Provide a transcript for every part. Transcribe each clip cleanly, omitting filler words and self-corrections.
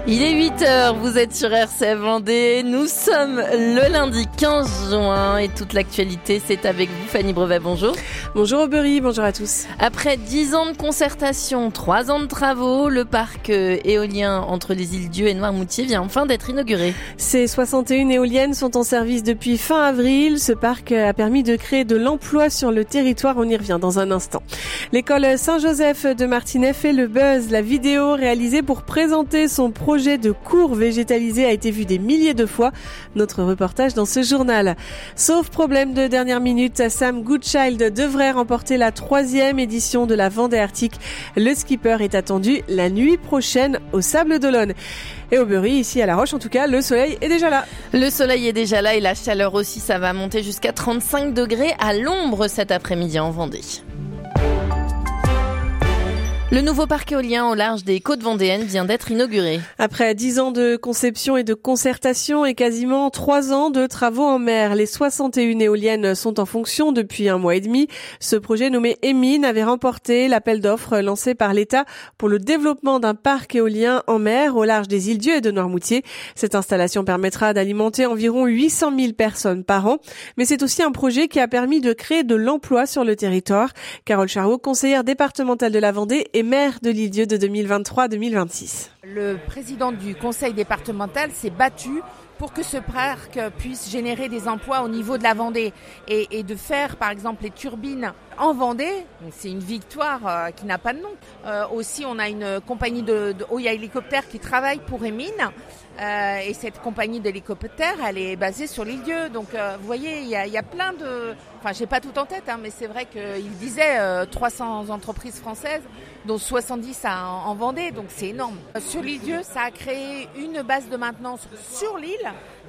Il est 8h, vous êtes sur RCF Vendée. Nous sommes le lundi 15 juin et toute l'actualité, c'est avec vous, Fanny Brevet. Bonjour. Bonjour Aubery, bonjour à tous. Après 10 ans de concertation, 3 ans de travaux, le parc éolien entre les îles Dieu et Noirmoutier vient enfin d'être inauguré. Ces 61 éoliennes sont en service depuis fin avril. Ce parc a permis de créer de l'emploi sur le territoire. On y revient dans un instant. L'école Saint-Joseph de Martinez fait le buzz. La vidéo réalisée pour présenter son projet de cours végétalisé a été vue des milliers de fois. Notre reportage dans ce journal. Sauf problème de dernière minute, Sam Goodchild devrait remporter la 3e édition de la Vendée Arctic. Le skipper est attendu la nuit prochaine au Sables d'Olonne. Et Aubery, ici à La Roche, en tout cas, le soleil est déjà là. Le soleil est déjà là et la chaleur aussi, ça va monter jusqu'à 35 degrés à l'ombre cet après-midi en Vendée. Le nouveau parc éolien au large des côtes vendéennes vient d'être inauguré. Après 10 ans de conception et de concertation et quasiment 3 ans de travaux en mer, les 61 éoliennes sont en fonction depuis 1 mois et demi. Ce projet nommé Emine avait remporté l'appel d'offres lancé par l'État pour le développement d'un parc éolien en mer au large des îles Dieu et de Noirmoutier. Cette installation permettra d'alimenter environ 800 000 personnes par an. Mais c'est aussi un projet qui a permis de créer de l'emploi sur le territoire. Carole Charot, conseillère départementale de la Vendée et maire de l'Île-Dieu de 2023-2026. Le président du conseil départemental s'est battu pour que ce parc puisse générer des emplois au niveau de la Vendée et de faire par exemple les turbines en Vendée. C'est une victoire qui n'a pas de nom. Aussi on a une compagnie de Oya Hélicoptère qui travaille pour Emine et cette compagnie d'hélicoptères elle est basée sur l'Île-Dieu. Donc vous voyez il y a plein de... Enfin j'ai pas tout en tête mais c'est vrai qu'il disait 300 entreprises françaises dont 70 en Vendée, donc c'est énorme. Sur l'Île-Dieu, ça a créé une base de maintenance sur l'île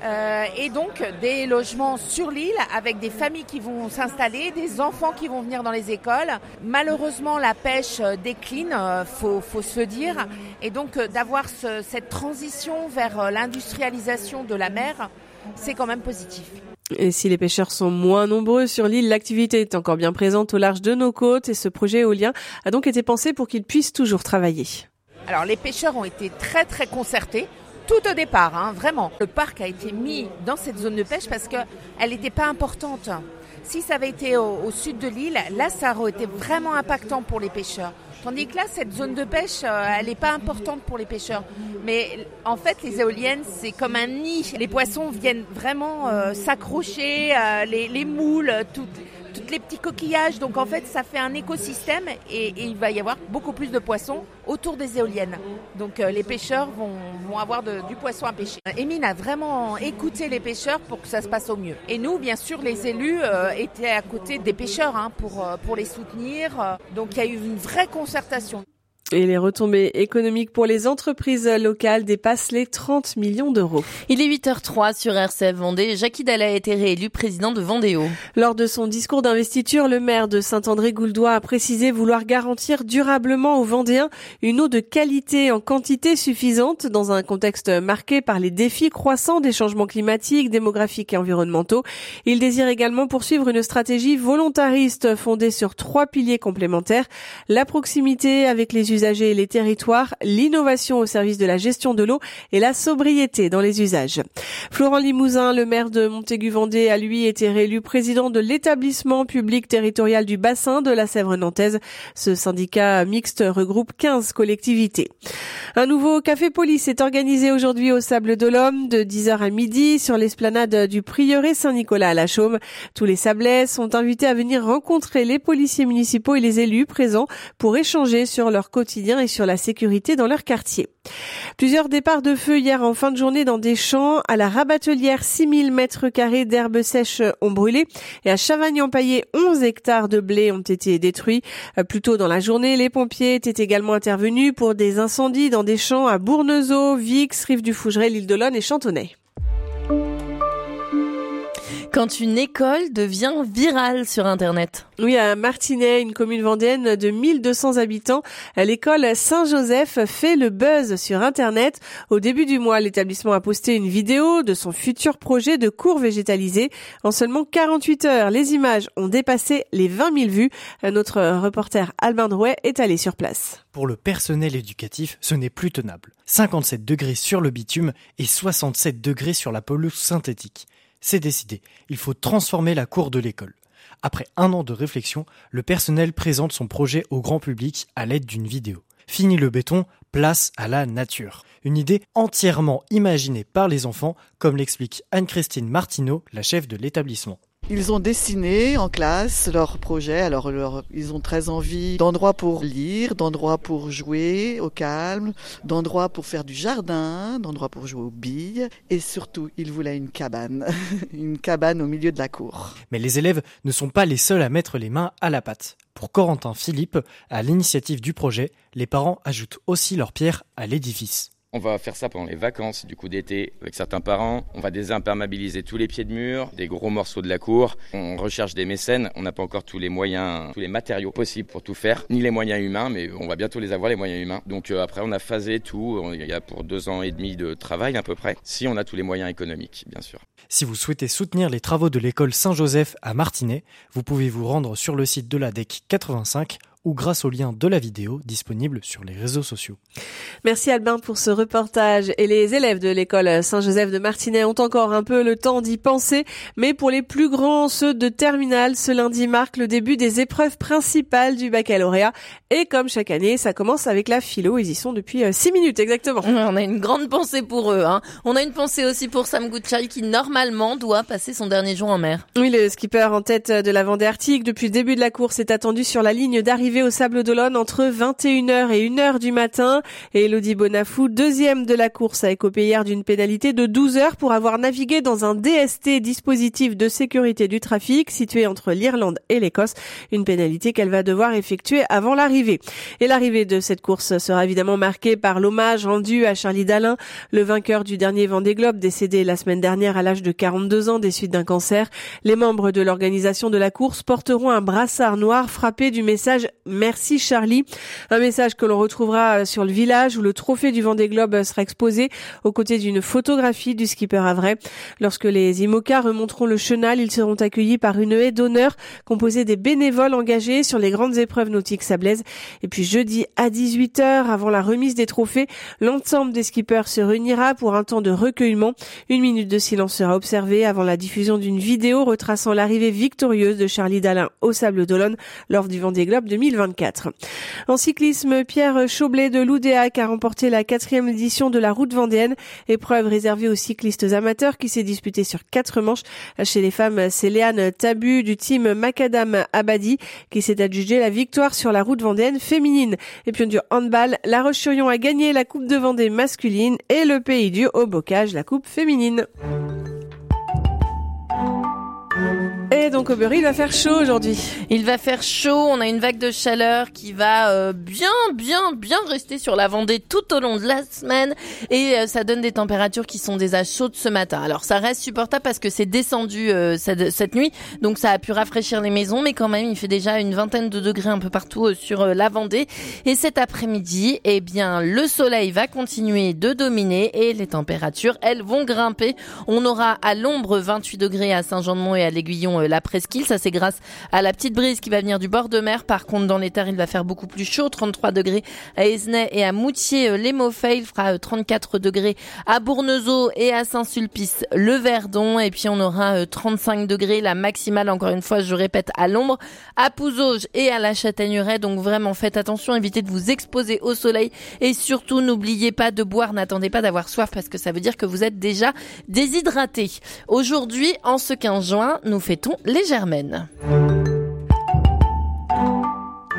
et donc des logements sur l'île avec des familles qui vont s'installer, des enfants qui vont venir dans les écoles. Malheureusement, la pêche décline, faut se le dire, et donc d'avoir cette transition vers l'industrialisation de la mer, c'est quand même positif. Et si les pêcheurs sont moins nombreux sur l'île, l'activité est encore bien présente au large de nos côtes et ce projet éolien a donc été pensé pour qu'ils puissent toujours travailler. Alors les pêcheurs ont été très très concertés. Tout au départ, vraiment. Le parc a été mis dans cette zone de pêche parce qu'elle n'était pas importante. Si ça avait été au sud de l'île, là ça aurait été vraiment impactant pour les pêcheurs. Tandis que là, cette zone de pêche, elle n'est pas importante pour les pêcheurs. Mais en fait, les éoliennes, c'est comme un nid. Les poissons viennent vraiment s'accrocher, les moules, toutes les petits coquillages. Donc en fait, ça fait un écosystème et il va y avoir beaucoup plus de poissons autour des éoliennes. Donc les pêcheurs vont avoir du poisson à pêcher. Emine a vraiment écouté les pêcheurs pour que ça se passe au mieux. Et nous, bien sûr, les élus étaient à côté des pêcheurs pour les soutenir. Donc il y a eu une vraie concertation. Et les retombées économiques pour les entreprises locales dépassent les 30 millions d'euros. Il est 8h03 sur RCF Vendée. Jackie Dalle a été réélu président de Vendéo. Lors de son discours d'investiture, le maire de Saint-André-Gouldois a précisé vouloir garantir durablement aux Vendéens une eau de qualité en quantité suffisante dans un contexte marqué par les défis croissants des changements climatiques, démographiques et environnementaux. Il désire également poursuivre une stratégie volontariste fondée sur 3 piliers complémentaires. La proximité avec les usagers et les territoires, l'innovation au service de la gestion de l'eau et la sobriété dans les usages. Florent Limousin, le maire de Montaigu-Vendée, a lui été réélu président de l'établissement public territorial du bassin de la Sèvre nantaise. Ce syndicat mixte regroupe 15 collectivités. Un nouveau café police est organisé aujourd'hui au Sables d'Olonne de 10h à midi sur l'esplanade du prieuré Saint-Nicolas à la Chaume. Tous les Sablais sont invités à venir rencontrer les policiers municipaux et les élus présents pour échanger sur leur quotidien et sur la sécurité dans leur quartier. Plusieurs départs de feu hier en fin de journée dans des champs. À la Rabatelière, 6000 mètres carrés d'herbes sèches ont brûlé et à Chavagnes-en-Paillé, 11 hectares de blé ont été détruits. Plus tôt dans la journée, les pompiers étaient également intervenus pour des incendies dans des champs à Bournezeau, Vix, Rive du Fougeray, l'Île d'Olonne et Chantonnay. Quand une école devient virale sur Internet. Oui, à Martinets, une commune vendéenne de 1200 habitants, l'école Saint-Joseph fait le buzz sur Internet. Au début du mois, l'établissement a posté une vidéo de son futur projet de cours végétalisés. En seulement 48 heures, les images ont dépassé les 20 000 vues. Notre reporter Albin Drouet est allé sur place. Pour le personnel éducatif, ce n'est plus tenable. 57 degrés sur le bitume et 67 degrés sur la pelouse synthétique. C'est décidé, il faut transformer la cour de l'école. Après 1 an de réflexion, le personnel présente son projet au grand public à l'aide d'une vidéo. Fini le béton, place à la nature. Une idée entièrement imaginée par les enfants, comme l'explique Anne-Christine Martineau, la chef de l'établissement. Ils ont dessiné en classe leur projet. Alors, ils ont très envie d'endroits pour lire, d'endroits pour jouer au calme, d'endroits pour faire du jardin, d'endroits pour jouer aux billes. Et surtout, ils voulaient une cabane. Une cabane au milieu de la cour. Mais les élèves ne sont pas les seuls à mettre les mains à la pâte. Pour Corentin Philippe, à l'initiative du projet, les parents ajoutent aussi leur pierre à l'édifice. On va faire ça pendant les vacances du coup d'été avec certains parents. On va désimperméabiliser tous les pieds de mur, des gros morceaux de la cour. On recherche des mécènes. On n'a pas encore tous les moyens, tous les matériaux possibles pour tout faire, ni les moyens humains, mais on va bientôt les avoir, les moyens humains. Donc après, on a phasé tout. Il y a pour 2 ans et demi de travail à peu près, si on a tous les moyens économiques, bien sûr. Si vous souhaitez soutenir les travaux de l'école Saint-Joseph à Martinets, vous pouvez vous rendre sur le site de la DEC 85 ou grâce au lien de la vidéo disponible sur les réseaux sociaux. Merci Albin pour ce reportage. Et les élèves de l'école Saint-Joseph de Martinets ont encore un peu le temps d'y penser, mais pour les plus grands, ceux de terminale, ce lundi marque le début des épreuves principales du baccalauréat. Et comme chaque année, ça commence avec la philo. Ils y sont depuis 6 minutes exactement. On a une grande pensée pour eux. On a une pensée aussi pour Sam Gouchai qui normalement doit passer son dernier jour en mer. Oui, le skipper en tête de la Vendée Arctique depuis le début de la course est attendu sur la ligne d'arrivée au Sables d'Olonne entre 21h et 1h du matin. Et Elodie Bonafou, deuxième de la course, a écopé hier d'une pénalité de 12 heures pour avoir navigué dans un DST, dispositif de sécurité du trafic, situé entre l'Irlande et l'Écosse. Une pénalité qu'elle va devoir effectuer avant l'arrivée. Et l'arrivée de cette course sera évidemment marquée par l'hommage rendu à Charlie Dalin, le vainqueur du dernier Vendée Globe, décédé la semaine dernière à l'âge de 42 ans des suites d'un cancer. Les membres de l'organisation de la course porteront un brassard noir frappé du message « Merci Charlie ». Un message que l'on retrouvera sur le village où le trophée du Vendée Globe sera exposé aux côtés d'une photographie du skipper Havrais. Lorsque les IMOCA remonteront le chenal, ils seront accueillis par une haie d'honneur composée des bénévoles engagés sur les grandes épreuves nautiques sablaises. Et puis jeudi à 18h, avant la remise des trophées, l'ensemble des skippers se réunira pour un temps de recueillement. 1 minute de silence sera observée avant la diffusion d'une vidéo retraçant l'arrivée victorieuse de Charlie Dalin au Sables d'Olonne lors du Vendée Globe 2024. En cyclisme, Pierre Chaublet de l'Oudéac a remporté la 4e édition de la Route vendéenne, épreuve réservée aux cyclistes amateurs qui s'est disputée sur 4 manches. Chez les femmes, c'est Léane Tabu du team Macadam Abadi qui s'est adjugé la victoire sur la Route vendéenne féminine. Et puis du handball, La Roche-sur-Yon a gagné la Coupe de Vendée masculine et le Pays du Haut-Bocage la Coupe féminine. Et donc au Berry, il va faire chaud aujourd'hui. Il va faire chaud, on a une vague de chaleur qui va bien rester sur la Vendée tout au long de la semaine et ça donne des températures qui sont déjà chaudes ce matin. Alors ça reste supportable parce que c'est descendu cette nuit, donc ça a pu rafraîchir les maisons, mais quand même il fait déjà une vingtaine de degrés un peu partout sur la Vendée. Et cet après-midi, eh bien le soleil va continuer de dominer et les températures, elles vont grimper. On aura à l'ombre 28 degrés à Saint-Jean-de-Mont et à l'Aiguillon la Presqu'île, ça c'est grâce à la petite brise qui va venir du bord de mer. Par contre dans les terres il va faire beaucoup plus chaud, 33 degrés à Esnay et à Moutier les Maufais, il fera 34 degrés à Bournezeau et à Saint-Sulpice le Verdon, et puis on aura 35 degrés la maximale, encore une fois je répète, à l'ombre à Pouzauges et à la Châtaigneraie. Donc vraiment faites attention, évitez de vous exposer au soleil et surtout n'oubliez pas de boire, n'attendez pas d'avoir soif parce que ça veut dire que vous êtes déjà déshydraté. Aujourd'hui en ce 15 juin nous fêtons les Germaines.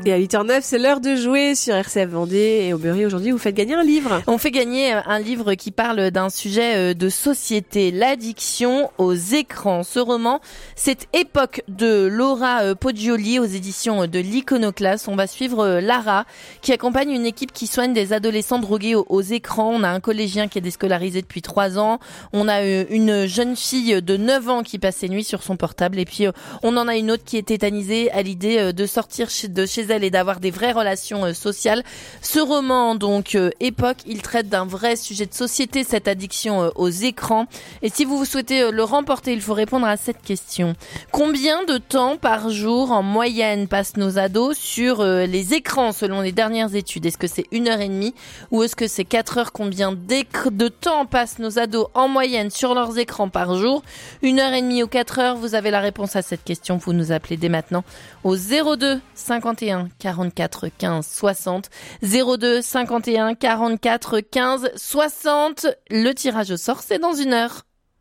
Et à 8h09, c'est l'heure de jouer sur RCF Vendée. Et Aubery, aujourd'hui, vous faites gagner un livre. On fait gagner un livre qui parle d'un sujet de société, l'addiction aux écrans. Ce roman, c'est Époque de Laura Poggioli aux éditions de l'Iconoclaste. On va suivre Lara qui accompagne une équipe qui soigne des adolescents drogués aux écrans. On a un collégien qui est déscolarisé depuis 3 ans. On a une jeune fille de 9 ans qui passe ses nuits sur son portable. Et puis, on en a une autre qui est tétanisée à l'idée de sortir de chez elle et d'avoir des vraies relations sociales. Ce roman, donc, Époque, il traite d'un vrai sujet de société, cette addiction aux écrans. Et si vous souhaitez le remporter, il faut répondre à cette question. Combien de temps par jour, en moyenne, passent nos ados sur les écrans, selon les dernières études? Est-ce que c'est 1h30 ou est-ce que c'est 4 heures? Combien de temps passent nos ados en moyenne sur leurs écrans par jour? 1h30 ou 4 heures? Vous avez la réponse à cette question. Vous nous appelez dès maintenant au 02 51 44 15 60. 02 51 44 15 60. Le tirage au sort, c'est dans 1 heure.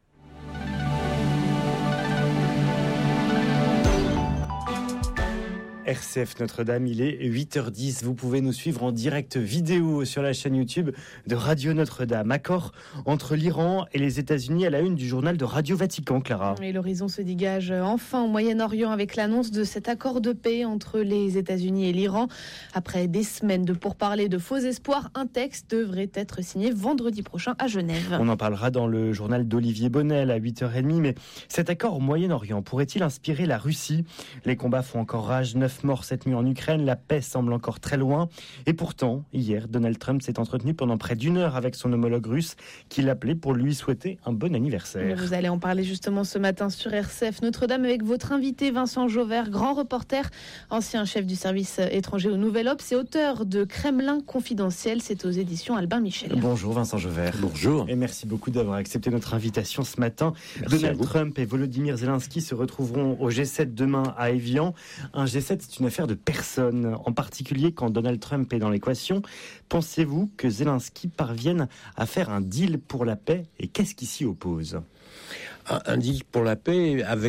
RCF Notre-Dame, il est 8h10. Vous pouvez nous suivre en direct vidéo sur la chaîne YouTube de Radio Notre-Dame. Accord entre l'Iran et les États-Unis à la une du journal de Radio Vatican, Clara. Et l'horizon se dégage enfin au Moyen-Orient avec l'annonce de cet accord de paix entre les États-Unis et l'Iran. Après des semaines de pourparlers de faux espoirs, un texte devrait être signé vendredi prochain à Genève. On en parlera dans le journal d'Olivier Bonnel à 8h30. Mais cet accord au Moyen-Orient pourrait-il inspirer la Russie? Les combats font encore rage. 9 morts cette nuit en Ukraine, la paix semble encore très loin. Et pourtant, hier, Donald Trump s'est entretenu pendant près d'1 heure avec son homologue russe, qui l'appelait pour lui souhaiter un bon anniversaire. Vous allez en parler justement ce matin sur RCF Notre-Dame avec votre invité Vincent Jauvert, grand reporter, ancien chef du service étranger au Nouvel Obs et auteur de Kremlin confidentiel. C'est aux éditions Albin Michel. Bonjour Vincent Jauvert. Bonjour. Et merci beaucoup d'avoir accepté notre invitation ce matin. Merci Donald Trump et Volodymyr Zelensky se retrouveront au G7 demain à Évian. Un G7, c'est une affaire de personne, en particulier quand Donald Trump est dans l'équation. Pensez-vous que Zelensky parvienne à faire un deal pour la paix et qu'est-ce qui s'y oppose ? Un deal pour la paix avec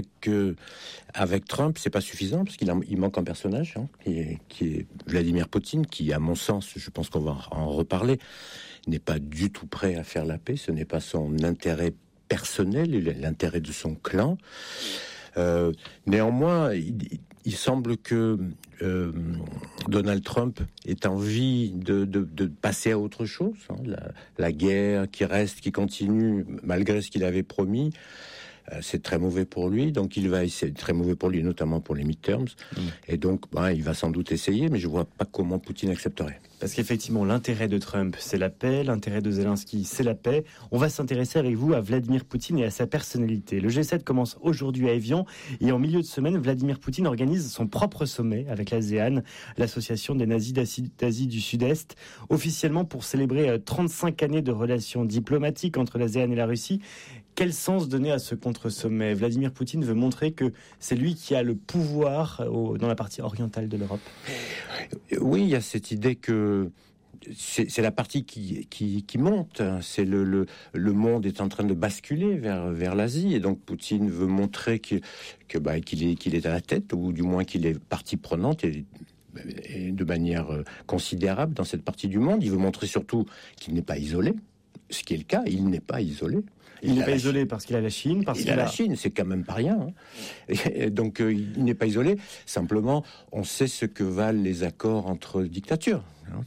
Trump, c'est pas suffisant parce qu'il manque un personnage qui est Vladimir Poutine, qui, à mon sens, je pense qu'on va en reparler, n'est pas du tout prêt à faire la paix. Ce n'est pas son intérêt personnel, l'intérêt de son clan. Néanmoins, il semble que Donald Trump ait envie de passer à autre chose. La guerre qui reste, qui continue, malgré ce qu'il avait promis, c'est très mauvais pour lui. Donc il va essayer, très mauvais pour lui, notamment pour les midterms. Et donc, il va sans doute essayer, mais je vois pas comment Poutine accepterait. Parce qu'effectivement, l'intérêt de Trump, c'est la paix. L'intérêt de Zelensky, c'est la paix. On va s'intéresser avec vous à Vladimir Poutine et à sa personnalité. Le G7 commence aujourd'hui à Évian. Et en milieu de semaine, Vladimir Poutine organise son propre sommet avec l'ASEAN, l'association des nazis d'Asie du Sud-Est, officiellement pour célébrer 35 années de relations diplomatiques entre l'ASEAN et la Russie. Quel sens donner à ce contre-sommet ? Vladimir Poutine veut montrer que c'est lui qui a le pouvoir dans la partie orientale de l'Europe. Oui, il y a cette idée que c'est la partie qui monte. C'est le monde est en train de basculer vers l'Asie, et donc Poutine veut montrer qu'il est à la tête, ou du moins qu'il est partie prenante et de manière considérable dans cette partie du monde. Il veut montrer surtout qu'il n'est pas isolé, ce qui est le cas. Il n'est pas isolé. Il n'est pas isolé parce qu'il a la Chine. Il a la Chine, c'est quand même pas rien. Et donc, il n'est pas isolé. Simplement, on sait ce que valent les accords entre dictatures.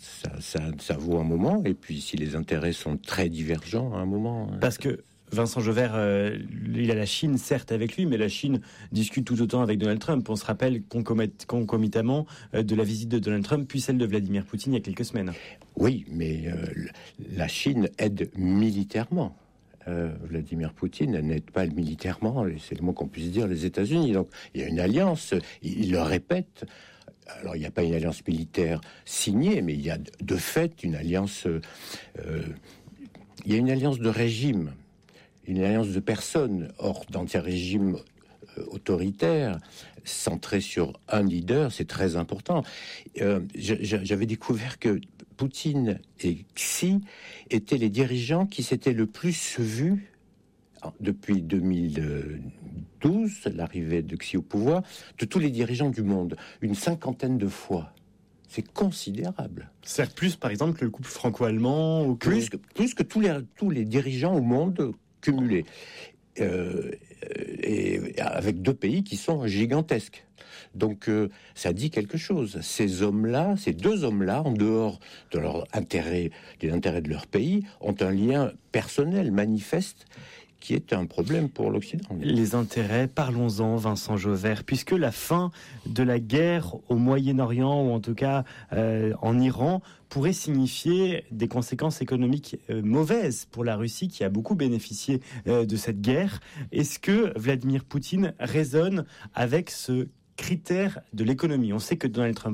Ça vaut un moment. Et puis, si les intérêts sont très divergents, à un moment... Parce que Vincent Jauvert, il a la Chine, certes, avec lui, mais la Chine discute tout autant avec Donald Trump. On se rappelle concomitamment de la visite de Donald Trump, puis celle de Vladimir Poutine il y a quelques semaines. Oui, mais la Chine aide militairement. Vladimir Poutine n'aide pas militairement, c'est le mot qu'on puisse dire, les États-Unis. Donc il y a une alliance, il le répète. Alors il n'y a pas une alliance militaire signée, mais il y a de fait une alliance. Il y a une alliance de régime, une alliance de personnes. Or, dans un régime autoritaire, centré sur un leader, c'est très important. J'avais découvert que Poutine et Xi étaient les dirigeants qui s'étaient le plus vus depuis 2012, l'arrivée de Xi au pouvoir, de tous les dirigeants du monde, une 50aine de fois. C'est considérable. C'est plus, par exemple, que le couple franco-allemand ou Plus que tous les dirigeants au monde cumulés. Et avec 2 pays qui sont gigantesques. Donc ça dit quelque chose. Ces 2 hommes-là, en dehors de leur intérêt, des intérêts de leur pays, ont un lien personnel manifeste qui est un problème pour l'Occident. Les intérêts, parlons-en, Vincent Jauvert, puisque la fin de la guerre au Moyen-Orient, ou en tout cas en Iran, pourrait signifier des conséquences économiques mauvaises pour la Russie, qui a beaucoup bénéficié de cette guerre. Est-ce que Vladimir Poutine raisonne avec ce critère de l'économie ? On sait que Donald Trump